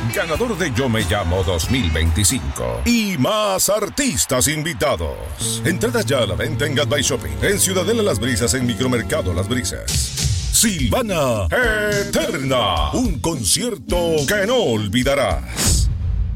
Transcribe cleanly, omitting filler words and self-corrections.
ganador de Yo Me Llamo 2025. Y más artistas invitados. Entradas ya a la venta en Gateway Shopping, en Ciudadela Las Brisas, en Micromercado Las Brisas. Silvana Eterna, un concierto que no olvidarás.